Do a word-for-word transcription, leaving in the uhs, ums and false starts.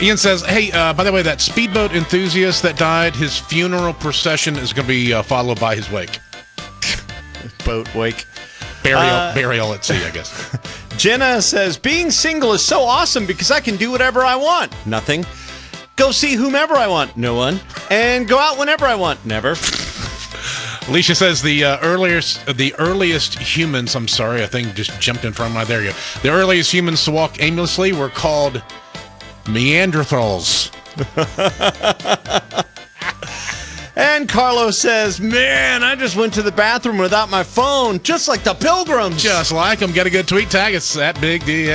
Ian says, hey, uh, by the way, that speedboat enthusiast that died, his funeral procession is going to be uh, followed by his wake. Boat wake. Burial, Uh, burial at sea, I guess. Jenna says, being single is so awesome because I can do whatever I want. Nothing. Go see whomever I want. No one. And go out whenever I want. Never. Alicia says the uh, earliest, the earliest humans. I'm sorry, I think just jumped in front of my. There you go. The earliest humans to walk aimlessly were called Neanderthals. And Carlos says, man, I just went to the bathroom without my phone, just like the Pilgrims. Just like them. Get a good tweet tag. It's at Big D.